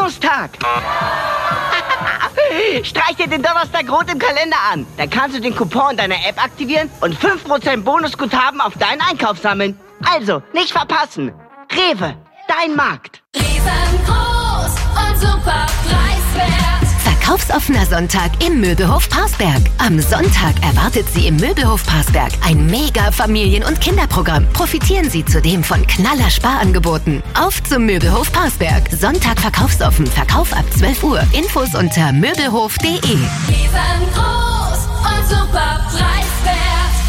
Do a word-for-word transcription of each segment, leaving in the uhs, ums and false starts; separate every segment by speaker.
Speaker 1: Aktionstag. Streich dir den Donnerstag rot im Kalender an. Dann kannst du den Coupon in deiner App aktivieren und fünf Prozent Bonusguthaben auf deinen Einkauf sammeln. Also, nicht verpassen. Rewe, dein Markt.
Speaker 2: Riesengroß und super preiswert.
Speaker 3: Verkaufsoffener Sonntag im Möbelhof Parsberg. Am Sonntag erwartet Sie im Möbelhof Parsberg ein mega Familien- und Kinderprogramm. Profitieren Sie zudem von Knaller-Sparangeboten. Auf zum Möbelhof Parsberg. Sonntag verkaufsoffen. Verkauf ab zwölf Uhr. Infos unter möbelhof punkt de.
Speaker 2: Riesengroß und super preiswert.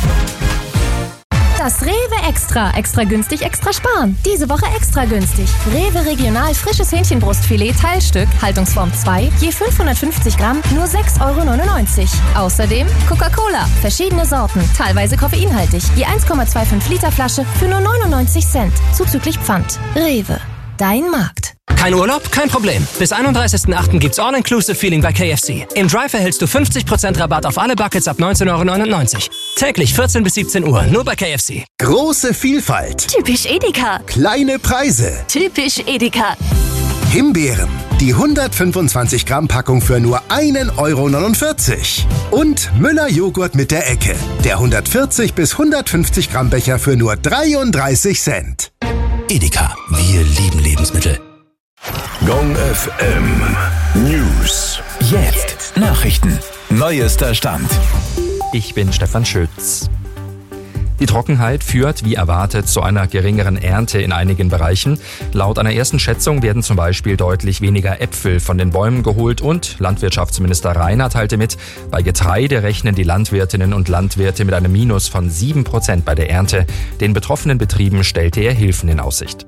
Speaker 4: Das Rewe Extra. Extra günstig, extra sparen. Diese Woche extra günstig. Rewe Regional frisches Hähnchenbrustfilet Teilstück, Haltungsform zwei, je fünfhundertfünfzig Gramm, nur sechs Euro neunundneunzig. Außerdem Coca-Cola, verschiedene Sorten, teilweise koffeinhaltig, je eins Komma fünfundzwanzig Liter Flasche für nur neunundneunzig Cent, zuzüglich Pfand. Rewe, dein Markt.
Speaker 5: Kein Urlaub? Kein Problem. Bis einunddreißigsten achten gibt's All-Inclusive-Feeling bei K F C. Im Drive erhältst du fünfzig Prozent Rabatt auf alle Buckets ab neunzehn Euro neunundneunzig. Täglich vierzehn bis siebzehn Uhr, nur bei K F C.
Speaker 6: Große Vielfalt.
Speaker 3: Typisch Edeka.
Speaker 6: Kleine Preise.
Speaker 3: Typisch Edeka.
Speaker 6: Himbeeren. Die hundertfünfundzwanzig Gramm Packung für nur ein Euro neunundvierzig. Und Müller-Joghurt mit der Ecke. Der hundertvierzig bis hundertfünfzig Gramm Becher für nur dreiunddreißig Cent.
Speaker 7: Edeka. Wir lieben Lebensmittel.
Speaker 8: Gong F M News.
Speaker 7: Jetzt Nachrichten. Neuester Stand.
Speaker 9: Ich bin Stefan Schütz. Die Trockenheit führt, wie erwartet, zu einer geringeren Ernte in einigen Bereichen. Laut einer ersten Schätzung werden zum Beispiel deutlich weniger Äpfel von den Bäumen geholt und Landwirtschaftsminister Reinhardt teilte mit, bei Getreide rechnen die Landwirtinnen und Landwirte mit einem Minus von sieben Prozent bei der Ernte. Den betroffenen Betrieben stellte er Hilfen in Aussicht.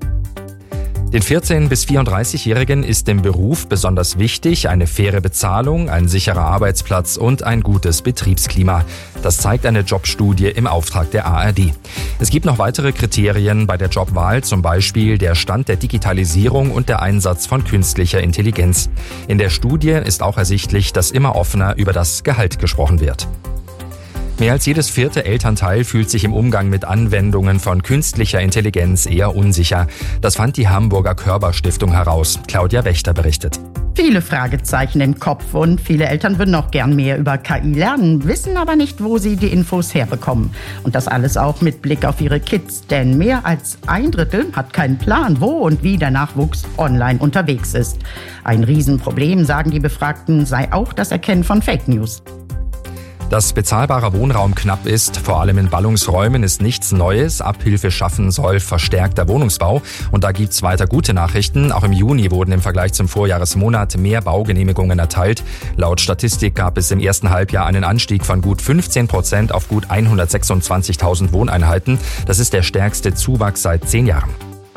Speaker 9: Den vierzehn- bis vierunddreißigjährigen ist im Beruf besonders wichtig eine faire Bezahlung, ein sicherer Arbeitsplatz und ein gutes Betriebsklima. Das zeigt eine Jobstudie im Auftrag der A R D. Es gibt noch weitere Kriterien bei der Jobwahl, zum Beispiel der Stand der Digitalisierung und der Einsatz von künstlicher Intelligenz. In der Studie ist auch ersichtlich, dass immer offener über das Gehalt gesprochen wird. Mehr als jedes vierte Elternteil fühlt sich im Umgang mit Anwendungen von künstlicher Intelligenz eher unsicher. Das fand die Hamburger Körber-Stiftung heraus. Claudia Wächter berichtet.
Speaker 10: Viele Fragezeichen im Kopf und viele Eltern würden auch gern mehr über K I lernen, wissen aber nicht, wo sie die Infos herbekommen. Und das alles auch mit Blick auf ihre Kids, denn mehr als ein Drittel hat keinen Plan, wo und wie der Nachwuchs online unterwegs ist. Ein Riesenproblem, sagen die Befragten, sei auch das Erkennen von Fake News.
Speaker 9: Dass bezahlbarer Wohnraum knapp ist, vor allem in Ballungsräumen, ist nichts Neues. Abhilfe schaffen soll verstärkter Wohnungsbau. Und da gibt's weiter gute Nachrichten. Auch im Juni wurden im Vergleich zum Vorjahresmonat mehr Baugenehmigungen erteilt. Laut Statistik gab es im ersten Halbjahr einen Anstieg von gut fünfzehn Prozent auf gut hundertsechsundzwanzigtausend Wohneinheiten. Das ist der stärkste Zuwachs seit zehn Jahren.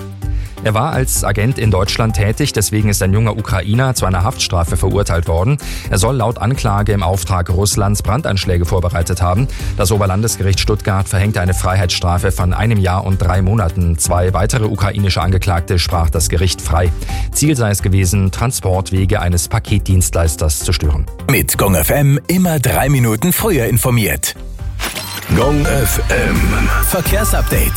Speaker 9: Er war als Agent in Deutschland tätig, deswegen ist ein junger Ukrainer zu einer Haftstrafe verurteilt worden. Er soll laut Anklage im Auftrag Russlands Brandanschläge vorbereitet haben. Das Oberlandesgericht Stuttgart verhängte eine Freiheitsstrafe von einem Jahr und drei Monaten. Zwei weitere ukrainische Angeklagte sprach das Gericht frei. Ziel sei es gewesen, Transportwege eines Paketdienstleisters zu stören.
Speaker 7: Mit Gong F M immer drei Minuten früher informiert.
Speaker 8: Gong F M
Speaker 7: Verkehrsupdate.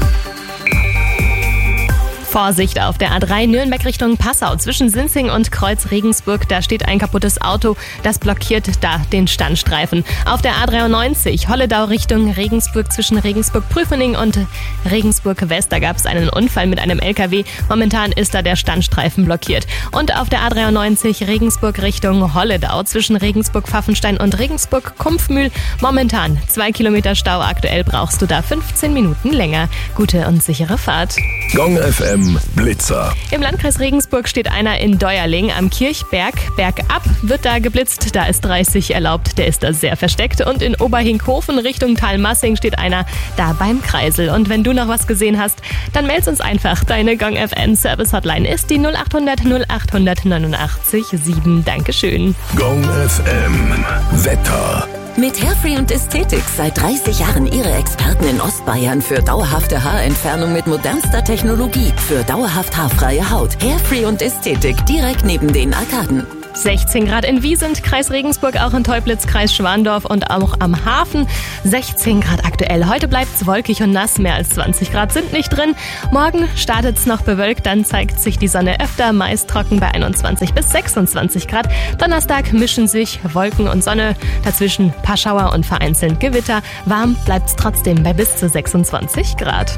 Speaker 11: Vorsicht auf der A drei Nürnberg Richtung Passau zwischen Sinzing und Kreuz Regensburg. Da steht ein kaputtes Auto, das blockiert da den Standstreifen. Auf der A dreiundneunzig Holledau Richtung Regensburg zwischen Regensburg-Prüfening und Regensburg-West. Da gab es einen Unfall mit einem L K W. Momentan ist da der Standstreifen blockiert. Und auf der A dreiundneunzig Regensburg Richtung Holledau zwischen Regensburg-Pfaffenstein und Regensburg-Kumpfmühl. Momentan zwei Kilometer Stau. Aktuell brauchst du da fünfzehn Minuten länger. Gute und sichere Fahrt.
Speaker 8: Gong F M Blitzer.
Speaker 11: Im Landkreis Regensburg steht einer in Deuerling am Kirchberg. Bergab wird da geblitzt, da ist dreißig erlaubt, der ist da sehr versteckt. Und in Oberhinkhofen Richtung Talmassing steht einer da beim Kreisel. Und wenn du noch was gesehen hast, dann meld's uns einfach. Deine Gong F M Service Hotline ist die null achthundert null achthundert neunundachtzig sieben. Dankeschön.
Speaker 8: Gong F M Wetter.
Speaker 3: Mit Hairfree und Ästhetik seit dreißig Jahren Ihre Experten in Ostbayern für dauerhafte Haarentfernung mit modernster Technologie. Für dauerhaft haarfreie Haut. Hairfree und Ästhetik direkt neben den Arkaden.
Speaker 11: sechzehn Grad in Wiesent, Kreis Regensburg, auch in Teublitz, Kreis Schwandorf und auch am Hafen. sechzehn Grad aktuell. Heute bleibt's wolkig und nass, mehr als zwanzig Grad sind nicht drin. Morgen startet's noch bewölkt, dann zeigt sich die Sonne öfter, meist trocken bei einundzwanzig bis sechsundzwanzig Grad. Donnerstag mischen sich Wolken und Sonne, dazwischen paar Schauer und vereinzelt Gewitter. Warm bleibt's trotzdem bei bis zu sechsundzwanzig Grad.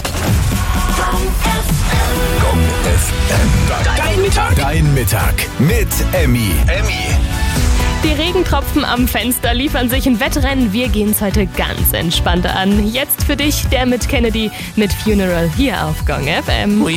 Speaker 8: Gong F M.
Speaker 7: Dein Mittag. Dein Mittag mit Emmy.
Speaker 8: Emmy.
Speaker 11: Die Regentropfen am Fenster liefern sich ein Wettrennen. Wir gehen's heute ganz entspannt an. Jetzt für dich der mit Kennedy mit Funeral hier auf Gong F M.